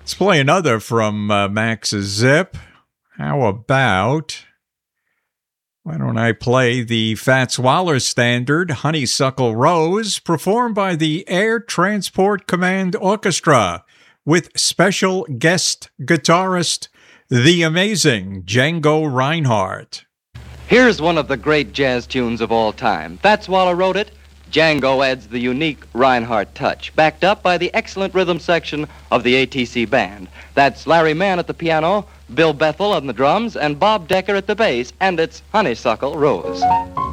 Let's play another from Max's Zip. How about, why don't I play the Fats Waller standard, Honeysuckle Rose, performed by the Air Transport Command Orchestra with special guest guitarist, the amazing Django Reinhardt. Here's one of the great jazz tunes of all time. Fats Waller wrote it. Django adds the unique Reinhardt touch, backed up by the excellent rhythm section of the ATC band. That's Larry Mann at the piano, Bill Bethel on the drums, and Bob Decker at the bass, and it's Honeysuckle Rose.